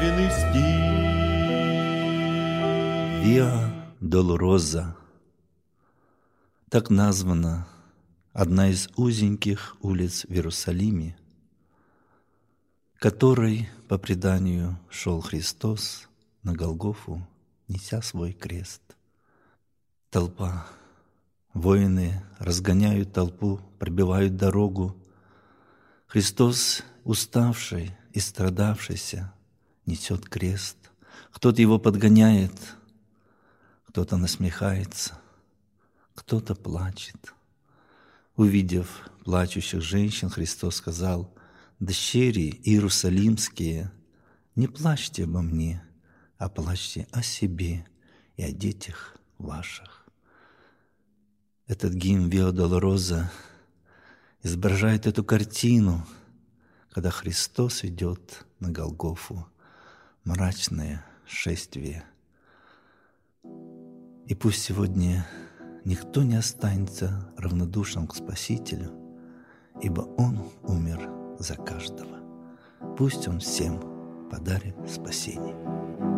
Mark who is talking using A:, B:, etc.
A: таинственный стих.
B: Виа Долороза. Так названа одна из узеньких улиц в Иерусалиме, которой, по преданию, шел Христос на Голгофу, неся свой крест. Толпа. Воины разгоняют толпу, пробивают дорогу. Христос, уставший и страдавшийся, несет крест. Кто-то его подгоняет, кто-то насмехается, кто-то плачет. Увидев плачущих женщин, Христос сказал: «Дщери иерусалимские, не плачьте обо мне, а плачьте о себе и о детях ваших». Этот гимн «Виа Долороза» изображает эту картину, когда Христос идет на Голгофу, мрачное шествие. И пусть сегодня никто не останется равнодушным к Спасителю, ибо Он умер за каждого. Пусть Он всем подарит спасение.